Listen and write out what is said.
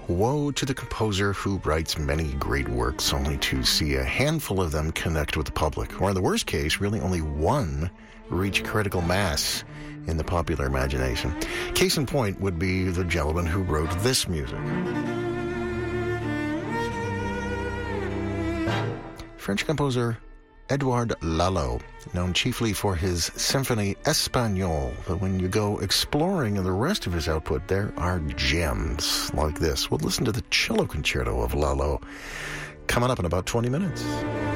Woe to the composer who writes many great works only to see a handful of them connect with the public, or in the worst case, really only one reach critical mass in the popular imagination. Case in point would be the gentleman who wrote this music. French composer Edouard Lalo, known chiefly for his Symphony Espagnole, but when you go exploring in the rest of his output, there are gems like this. We'll listen to the cello concerto of Lalo coming up in about 20 minutes.